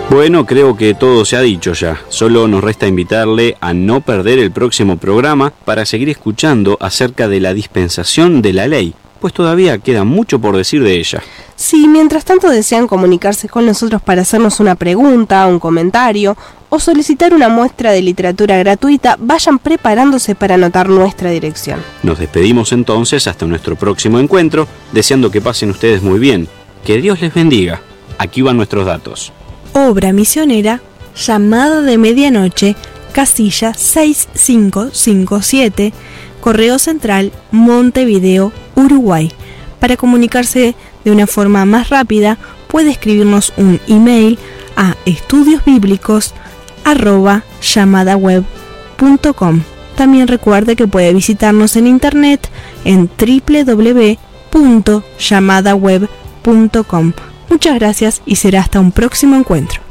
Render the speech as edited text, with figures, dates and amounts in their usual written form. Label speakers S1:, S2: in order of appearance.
S1: Bueno, creo que todo se ha dicho ya. Solo nos resta invitarle a no perder el próximo programa para seguir escuchando acerca de la dispensación de la ley, pues todavía queda mucho por decir de ella.
S2: Si mientras tanto desean comunicarse con nosotros para hacernos una pregunta, un comentario o solicitar una muestra de literatura gratuita, vayan preparándose para anotar nuestra dirección.
S1: Nos despedimos entonces hasta nuestro próximo encuentro, deseando que pasen ustedes muy bien. Que Dios les bendiga. Aquí van nuestros datos.
S3: Obra misionera, Llamada de Medianoche, casilla 6557, Correo Central, Montevideo, Uruguay. Para comunicarse de una forma más rápida, puede escribirnos un email a estudiosbiblicos@llamadaweb.com. También recuerde que puede visitarnos en internet en www.llamadaweb.com. Muchas gracias y será hasta un próximo encuentro.